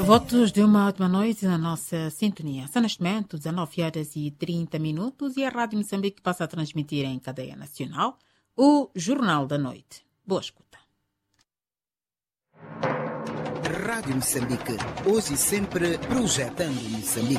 Votos de uma ótima noite na nossa sintonia. São neste momento 19h30 e a Rádio Moçambique passa a transmitir em cadeia nacional o Jornal da Noite. Boa escuta. Rádio Moçambique, hoje e sempre projetando Moçambique.